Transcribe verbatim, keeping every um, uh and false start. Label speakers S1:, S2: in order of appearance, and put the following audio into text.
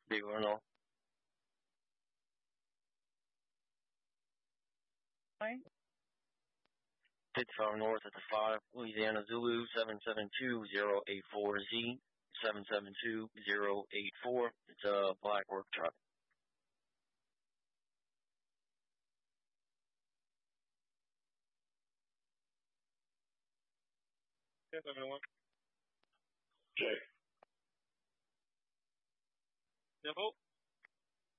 S1: Big Renault.
S2: Fine.
S1: fifty-five North at the five, Louisiana Zulu, seven seven two zero eight four Z, seven seven two zero eight four. It's a black work truck.
S3: ten seventy-one.
S4: Check.
S3: Tempo.